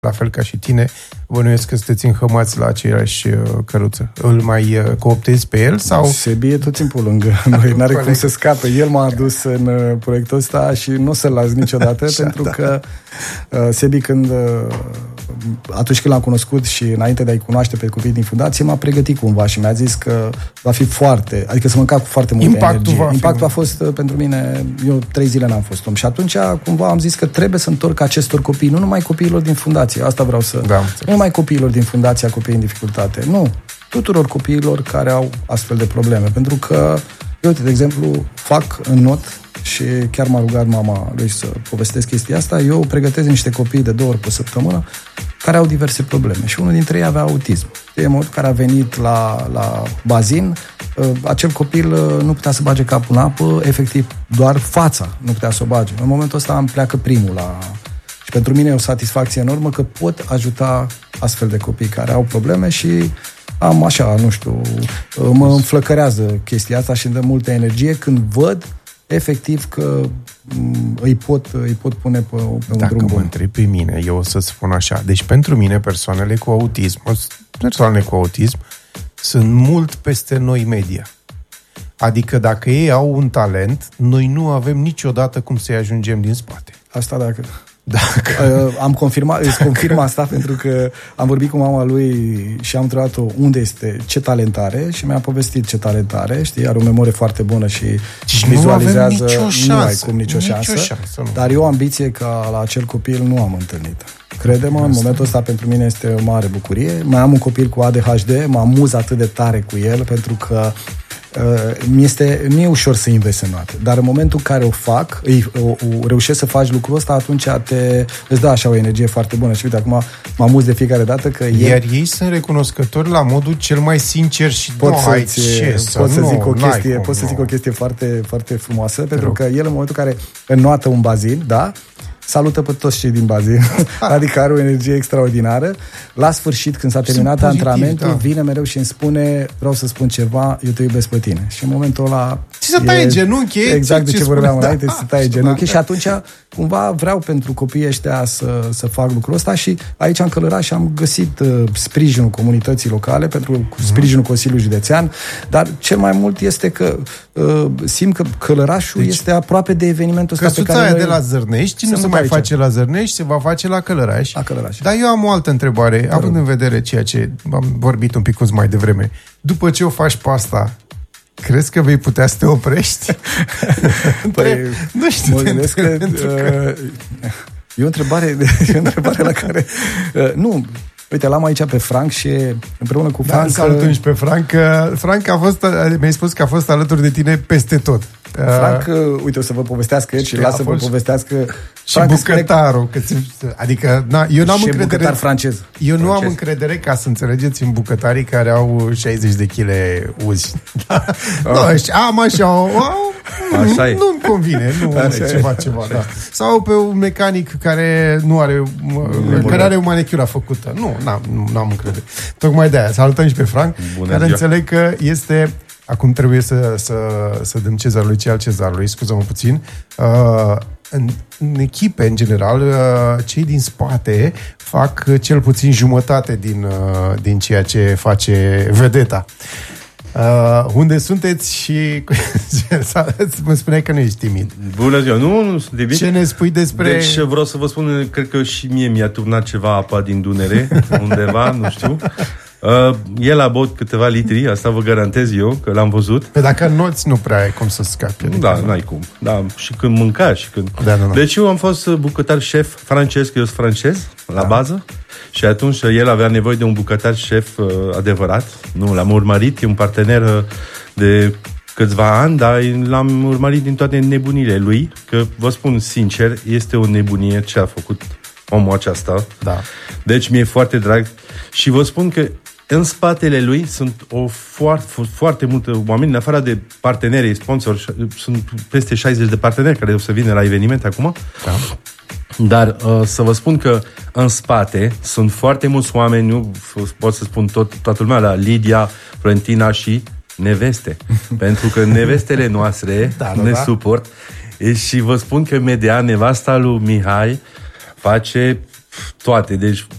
la fel ca și tine, bănuiesc că sunteți înhămați la aceeași căruță. Îl mai cooptezi pe el? Sau? Sebi e tot timpul lângă noi, n-are cum să scape. El m-a adus în proiectul ăsta și nu o să-l las niciodată, pentru că Sebi, atunci când l-am cunoscut și înainte de a-i cunoaște pe copiii din fundație, m-a pregătit cumva și mi-a zis că va fi adică să mă încarc cu foarte multă energie. Impactul a fost pentru mine, eu 3 zile n-am fost om și atunci cumva am zis că trebuie să întorc acestor copii, nu numai copiilor din fundație, asta vreau să... Da, nu numai copiilor din fundația Copii în Dificultate, nu, tuturor copiilor care au astfel de probleme, pentru că, uite, de exemplu, fac în not și chiar m-a rugat mama lui să povestesc chestia asta, eu pregătesc niște copii de 2 ori pe săptămână care au diverse probleme și unul dintre ei avea autism. De mod care a venit la bazin, acel copil nu putea să bage capul în apă, efectiv, doar fața nu putea să o bage. În momentul ăsta îmi pleacă primul și pentru mine e o satisfacție enormă că pot ajuta astfel de copii care au probleme și am așa, nu știu, mă înflăcărează chestia asta și îmi dă multă energie când văd efectiv că îi pot pune pe un drum bun. Dacă mă întrebi pe mine, eu o să spun așa. Deci pentru mine persoanele cu autism sunt mult peste noi media. Adică dacă ei au un talent, noi nu avem niciodată cum să-i ajungem din spate. Asta dacă îți confirm asta pentru că am vorbit cu mama lui și am întrebat-o unde este, ce talent are și mi-a povestit ce talent are, știi, are o memorie foarte bună și vizualizează, nu ai cum nicio șansă, dar eu o ambiție ca la acel copil nu am întâlnit. Crede-mă, în momentul ăsta pentru mine este o mare bucurie. Mai am un copil cu ADHD, mă amuz atât de tare cu el pentru că nu e ușor să investi în note, dar în momentul în care o fac, reușesc să faci lucrul ăsta, atunci îți dă așa o energie foarte bună și uite, acum mă amuz de fiecare dată că iar ei sunt recunoscători la modul cel mai sincer și pot să zic o chestie foarte, foarte frumoasă, pentru că el în momentul în care înnoată un bazin, da? Salută pe toți cei din bazin, adică are o energie extraordinară. La sfârșit, când s-a terminat antrenamentul, vine mereu și îmi spune, vreau să spun ceva, eu te iubesc pe tine. Și în momentul ăla... Și să taie genunchi. Exact de ce vorbeam înainte, să taie genunchi. Și atunci, cumva, vreau pentru copiii ăștia să fac lucrul ăsta și aici în Călăraș am găsit sprijinul comunității locale, pentru sprijinul Consiliului Județean, dar cel mai mult este că simt că Călărașul este aproape de evenimentul ăsta pe care noi... de la Zărnești nu se mai face la Zărnești, se va face la Călăraș. Dar eu am o altă întrebare, având în vedere ceea ce am vorbit un pic mai devreme. După ce o faci pe asta, crezi că vei putea să te oprești? Păi, nu știu. Mă gândesc că e o întrebare la care... Nu, uite, l-am aici pe Frank și împreună cu Frank... Salut pe Frank. Frank mi-ai spus că a fost alături de tine peste tot. Frank, uite, o să vă povestească el și lasă vă povestească... Și bucătarul. Adică, eu n-am încredere... bucătar francez. Eu nu am încredere, ca să înțelegeți, în bucătarii care au 60 de kg uzi. Am așa... Nu-mi convine, nu ceva, da. Sau pe un mecanic care nu are care are o manicură făcută. Nu am încredere. Tocmai de aia. Salutăm și pe Frank, care înțeleg că este... Acum trebuie să dăm cezarului ce al cezarului, scuză-mă puțin. În echipe, în general, cei din spate fac cel puțin jumătate din ceea ce face vedeta. Unde sunteți și mă spuneai că nu ești timid. Bună ziua, nu sunt timid. Ce ne spui despre... Deci vreau să vă spun, cred că și mie mi-a turnat ceva apa din Dunăre, undeva, nu știu. El a băut câteva litri, asta vă garantez eu, că l-am văzut. Pe dacă noți nu prea ai cum să scapi. Da, n-ai cum. Da, și când mânca și când... Da. Deci eu am fost bucătar șef francez, că eu sunt francez, la bază. Și atunci el avea nevoie de un bucătar șef adevărat. Nu, l-am urmărit, e un partener de câțiva ani, dar l-am urmărit din toate nebunile lui, că vă spun sincer, este o nebunie ce a făcut omul acesta. Da. Deci mi-e foarte drag și vă spun că în spatele lui sunt foarte multe oameni, în afară de parteneri, sponsori, sunt peste 60 de parteneri care o să vină la eveniment acum. Da. Dar să vă spun că în spate sunt foarte mulți oameni, nu pot să spun toată lumea, la Lidia, Florentina și neveste. Pentru că nevestele noastre ne suport. Și vă spun că Medea, nevasta lui Mihai, face toate. Deci